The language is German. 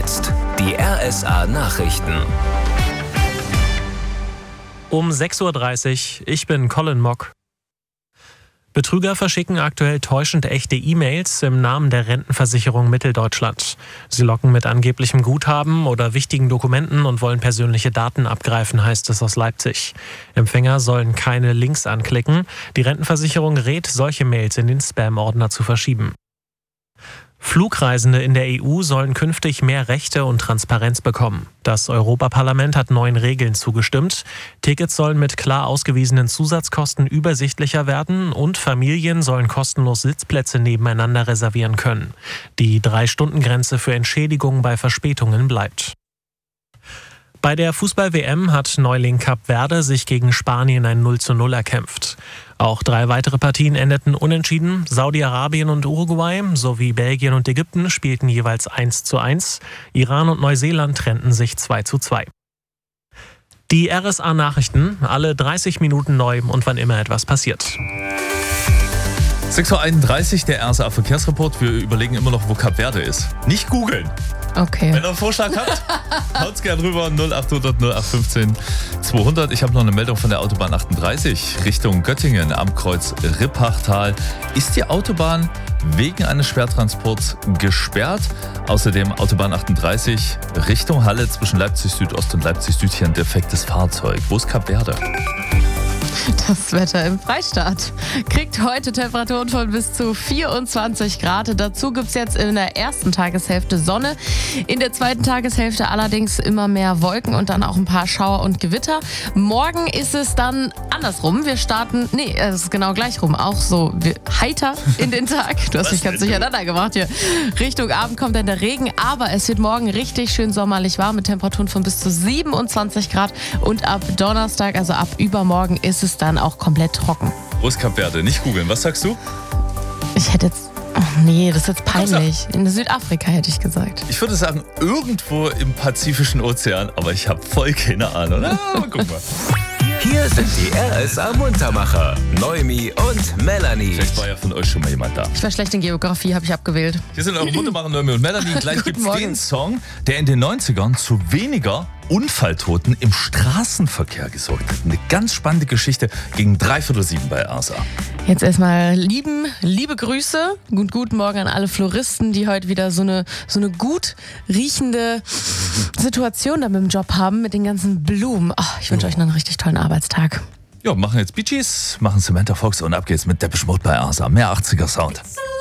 jetzt die RSA Nachrichten. Um 6.30 Uhr, ich bin Colin Mock. Betrüger verschicken aktuell täuschend echte E-Mails im Namen der Rentenversicherung Mitteldeutschland. Sie locken mit angeblichem Guthaben oder wichtigen Dokumenten und wollen persönliche Daten abgreifen, heißt es aus Leipzig. Empfänger sollen keine Links anklicken. Die Rentenversicherung rät, solche Mails in den Spam-Ordner zu verschieben. Flugreisende in der EU sollen künftig mehr Rechte und Transparenz bekommen. Das Europaparlament hat neuen Regeln zugestimmt. Tickets sollen mit klar ausgewiesenen Zusatzkosten übersichtlicher werden und Familien sollen kostenlos Sitzplätze nebeneinander reservieren können. Die 3-Stunden-Grenze für Entschädigungen bei Verspätungen bleibt. Bei der Fußball-WM hat Neuling Kap Verde sich gegen Spanien ein 0:0 erkämpft. Auch 3 weitere Partien endeten unentschieden. Saudi-Arabien und Uruguay sowie Belgien und Ägypten spielten jeweils 1:1. Iran und Neuseeland trennten sich 2:2. Die RSA-Nachrichten, alle 30 Minuten neu und wann immer etwas passiert. 6.31 Uhr, der RSA-Verkehrsreport. Wir überlegen immer noch, wo Kap Verde ist. Nicht googeln. Okay. Wenn ihr einen Vorschlag habt, haut's gerne rüber. 0800 0815 200. Ich habe noch eine Meldung von der Autobahn 38 Richtung Göttingen am Kreuz Rippachtal. Ist die Autobahn wegen eines Schwertransports gesperrt? Außerdem Autobahn 38 Richtung Halle zwischen Leipzig Südost und Leipzig Süd hier ein defektes Fahrzeug. Wo ist Kap Verde? Das Wetter im Freistaat kriegt heute Temperaturen von bis zu 24 Grad. Dazu gibt es jetzt in der ersten Tageshälfte Sonne. In der zweiten Tageshälfte allerdings immer mehr Wolken und dann auch ein paar Schauer und Gewitter. Morgen ist es dann andersrum. Wir starten, es ist genau gleich rum. Auch so heiter in den Tag. Du hast dich ganz durcheinander gemacht hier. Richtung Abend kommt dann der Regen, aber es wird morgen richtig schön sommerlich warm mit Temperaturen von bis zu 27 Grad. Und ab Donnerstag, also ab übermorgen, ist es dann auch komplett trocken. Wo ist Kap Verde? Nicht googeln. Was sagst du? Ich hätte jetzt... das ist jetzt peinlich. In Südafrika hätte ich gesagt. Ich würde sagen, irgendwo im Pazifischen Ozean, aber ich habe voll keine Ahnung. Na, guck mal. Hier sind die RSA-Muntermacher, Noemi und Melanie. Vielleicht war ja von euch schon mal jemand da. Ich war schlecht in Geografie, habe ich abgewählt. Hier sind eure Muntermacher, Noemi und Melanie. Gleich gibt's den Song, der in den 90ern zu weniger Unfalltoten im Straßenverkehr gesorgt hat. Eine ganz spannende Geschichte gegen 6:45 bei RSA. Jetzt erstmal liebe Grüße und guten Morgen an alle Floristen, die heute wieder so eine gut riechende Situation da mit dem Job haben, mit den ganzen Blumen. Ich wünsche euch noch einen richtig tollen Arbeitstag. Ja, machen jetzt Bee Gees, machen Samantha Fox und ab geht's mit Depeche Mode bei RSA. Mehr 80er Sound.